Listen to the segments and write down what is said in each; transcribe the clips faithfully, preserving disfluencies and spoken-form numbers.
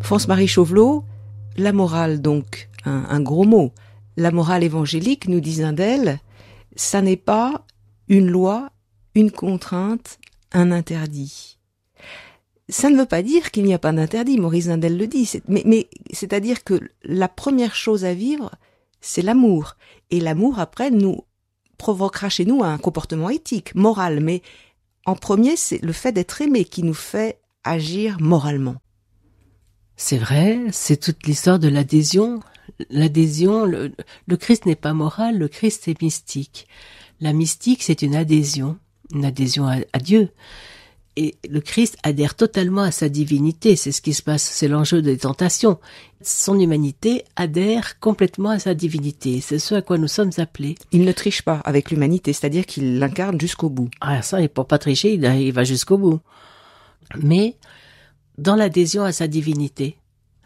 France-Marie Chauvelot, la morale donc, un, un gros mot, la morale évangélique, nous dit Zindel, ça n'est pas une loi, une contrainte, un interdit. Ça ne veut pas dire qu'il n'y a pas d'interdit, Maurice Zindel le dit, c'est, mais, mais c'est-à-dire que la première chose à vivre, c'est l'amour. Et l'amour, après, nous provoquera chez nous un comportement éthique, moral, mais en premier, c'est le fait d'être aimé qui nous fait agir moralement. C'est vrai, c'est toute l'histoire de l'adhésion. L'adhésion, le, le Christ n'est pas moral, le Christ est mystique. La mystique, c'est une adhésion, une adhésion à, à Dieu. Et le Christ adhère totalement à sa divinité, c'est ce qui se passe, c'est l'enjeu des tentations. Son humanité adhère complètement à sa divinité, c'est ce à quoi nous sommes appelés. Il ne triche pas avec l'humanité, c'est-à-dire qu'il l'incarne jusqu'au bout. Ah ça, et pour pas tricher, il, il va jusqu'au bout. Mais dans l'adhésion à sa divinité,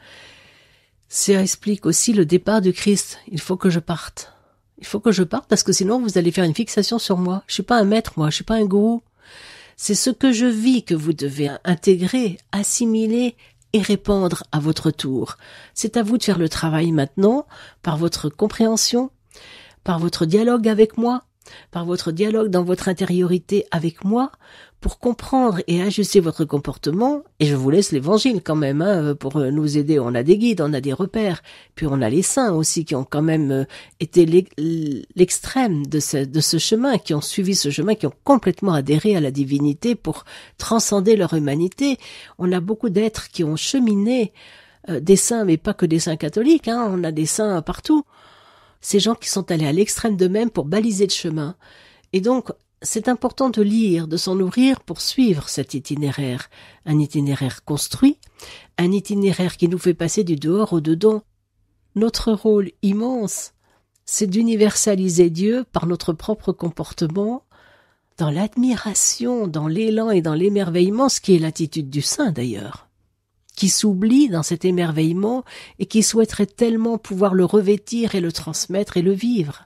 ça explique aussi le départ du Christ. Il faut que je parte. Il faut que je parte parce que sinon vous allez faire une fixation sur moi. Je suis pas un maître, moi, je suis pas un gourou. C'est ce que je vis que vous devez intégrer, assimiler et répandre à votre tour. C'est à vous de faire le travail maintenant, par votre compréhension, par votre dialogue avec moi, par votre dialogue dans votre intériorité avec moi, pour comprendre et ajuster votre comportement. Et je vous laisse l'évangile quand même, hein, pour nous aider. On a des guides, on a des repères. Puis on a les saints aussi qui ont quand même été l'extrême de ce, de ce chemin, qui ont suivi ce chemin, qui ont complètement adhéré à la divinité pour transcender leur humanité. On a beaucoup d'êtres qui ont cheminé, euh, des saints, mais pas que des saints catholiques, hein, on a des saints partout. Ces gens qui sont allés à l'extrême d'eux-mêmes pour baliser le chemin. Et donc, c'est important de lire, de s'en nourrir pour suivre cet itinéraire. Un itinéraire construit, un itinéraire qui nous fait passer du dehors au dedans. Notre rôle immense, c'est d'universaliser Dieu par notre propre comportement, dans l'admiration, dans l'élan et dans l'émerveillement, ce qui est l'attitude du saint d'ailleurs, qui s'oublie dans cet émerveillement et qui souhaiterait tellement pouvoir le revêtir et le transmettre et le vivre.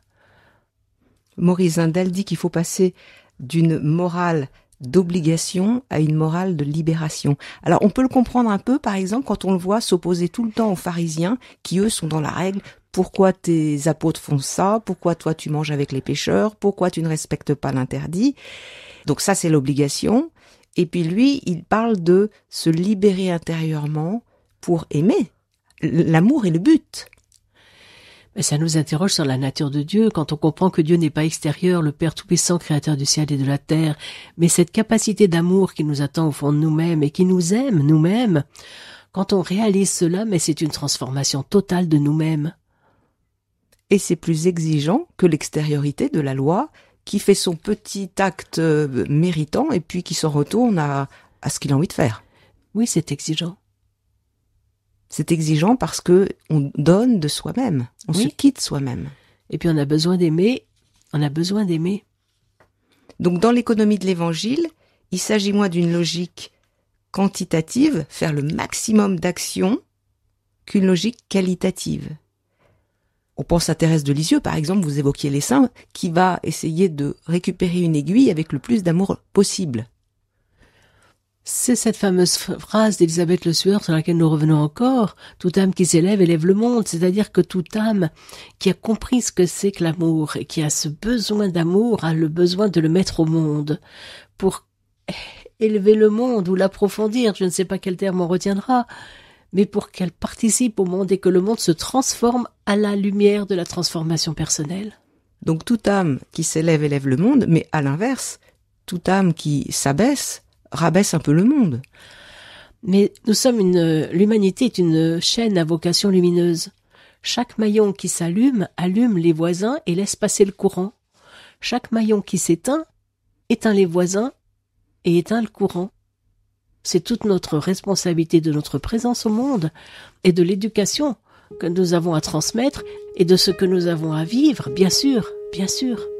Maurice Zindel dit qu'il faut passer d'une morale d'obligation à une morale de libération. Alors on peut le comprendre un peu, par exemple, quand on le voit s'opposer tout le temps aux pharisiens, qui eux sont dans la règle. Pourquoi tes apôtres font ça? Pourquoi toi tu manges avec les pécheurs? Pourquoi tu ne respectes pas l'interdit? Donc ça c'est l'obligation. Et puis lui, il parle de se libérer intérieurement pour aimer. L'amour est le but. Mais ça nous interroge sur la nature de Dieu, quand on comprend que Dieu n'est pas extérieur, le Père Tout-Puissant, créateur du ciel et de la terre, mais cette capacité d'amour qui nous attend au fond de nous-mêmes et qui nous aime nous-mêmes. Quand on réalise cela, mais c'est une transformation totale de nous-mêmes. Et c'est plus exigeant que l'extériorité de la loi, qui fait son petit acte méritant et puis qui s'en retourne à, à ce qu'il a envie de faire. Oui, c'est exigeant. C'est exigeant parce que on donne de soi-même, on oui. se quitte soi-même. Et puis on a besoin d'aimer, on a besoin d'aimer. Donc dans l'économie de l'évangile, il s'agit moins d'une logique quantitative, faire le maximum d'actions, qu'une logique qualitative. On pense à Thérèse de Lisieux, par exemple, vous évoquiez les saints, qui va essayer de récupérer une aiguille avec le plus d'amour possible. C'est cette fameuse phrase d'Élisabeth Le Sueur sur laquelle nous revenons encore. Toute âme qui s'élève élève le monde. C'est-à-dire que toute âme qui a compris ce que c'est que l'amour et qui a ce besoin d'amour a le besoin de le mettre au monde pour élever le monde ou l'approfondir. Je ne sais pas quel terme on retiendra, mais pour qu'elle participe au monde et que le monde se transforme à la lumière de la transformation personnelle. Donc toute âme qui s'élève élève le monde, mais à l'inverse, toute âme qui s'abaisse rabaisse un peu le monde. Mais nous sommes une, l'humanité est une chaîne à vocation lumineuse. Chaque maillon qui s'allume allume les voisins et laisse passer le courant. Chaque maillon qui s'éteint éteint les voisins et éteint le courant. C'est toute notre responsabilité de notre présence au monde et de l'éducation que nous avons à transmettre et de ce que nous avons à vivre, bien sûr, bien sûr.